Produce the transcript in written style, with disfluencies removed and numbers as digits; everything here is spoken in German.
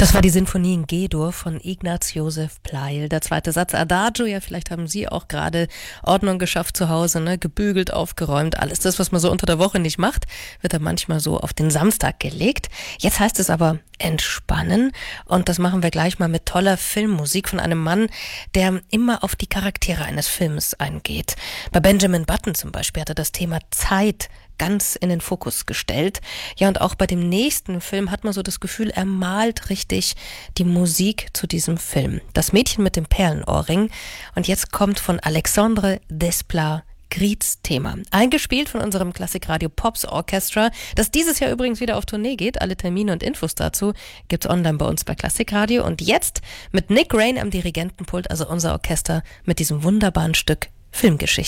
Das war die Sinfonie in G-Dur von Ignaz Josef Pleyel. Der zweite Satz Adagio, ja, vielleicht haben Sie auch gerade Ordnung geschafft zu Hause, ne? Gebügelt, aufgeräumt, alles das, was man so unter der Woche nicht macht, wird dann manchmal so auf den Samstag gelegt. Jetzt heißt es aber entspannen und das machen wir gleich mal mit toller Filmmusik von einem Mann, der immer auf die Charaktere eines Films eingeht. Bei Benjamin Button zum Beispiel hat er das Thema Zeit ganz in den Fokus gestellt. Ja, und auch bei dem nächsten Film hat man so das Gefühl, er malt richtig die Musik zu diesem Film. Das Mädchen mit dem Perlenohrring. Und jetzt kommt von Alexandre Desplat Griets Thema. Eingespielt von unserem Klassikradio Pops Orchestra, das dieses Jahr übrigens wieder auf Tournee geht. Alle Termine und Infos dazu gibt's online bei uns bei Klassikradio. Und jetzt mit Nick Rain am Dirigentenpult, also unser Orchester, mit diesem wunderbaren Stück Filmgeschichte.